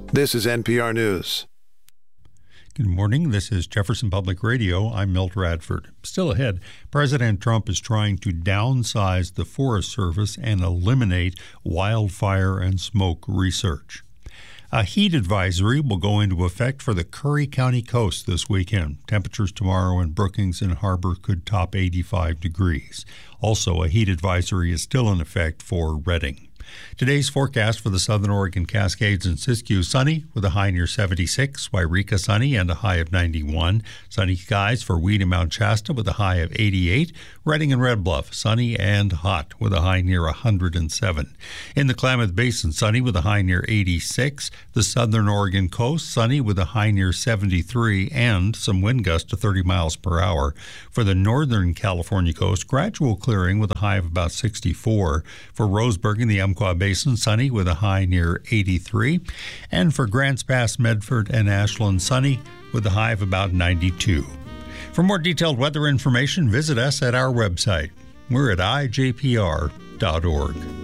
This is NPR News. Good morning. This is Jefferson Public Radio. I'm Milt Radford. Still ahead, President Trump is trying to downsize the Forest Service and eliminate wildfire and smoke research. A heat advisory will go into effect for the Curry County coast this weekend. Temperatures tomorrow in Brookings and Harbor could top 85 degrees. Also, a heat advisory is still in effect for Redding. Today's forecast for the southern Oregon Cascades and Siskiyou: sunny with a high near 76, Wairika sunny and a high of 91, sunny skies for Weed and Mount Shasta with a high of 88, Redding and Red Bluff sunny and hot with a high near 107. In the Klamath Basin, sunny with a high near 86, the southern Oregon coast sunny with a high near 73 and some wind gusts to 30 miles per hour. For the northern California coast, gradual clearing with a high of about 64. For Roseburg and the Umpqua Basin, sunny with a high near 83. And for Grants Pass, Medford, and Ashland, sunny with a high of about 92. For more detailed weather information, visit us at our website. We're at ijpr.org.